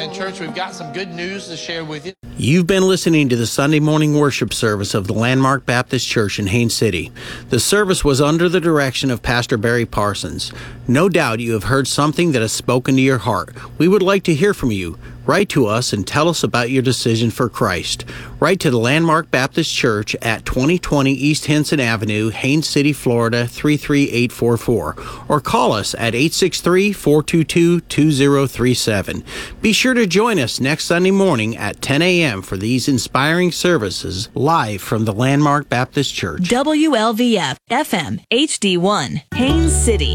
Amen, church. We've got some good news to share with you. You've been listening to the Sunday morning worship service of the Landmark Baptist Church in Haines City. The service was under the direction of Pastor Barry Parsons. No doubt you have heard something that has spoken to your heart. We would like to hear from you. Write to us and tell us about your decision for Christ. Write to the Landmark Baptist Church at 2020 East Henson Avenue, Haines City, Florida 33844, or call us at 863-422-2037. Be sure to join us next Sunday morning at 10 a.m. for these inspiring services live from the Landmark Baptist Church. WLVF FM HD1, Haines City.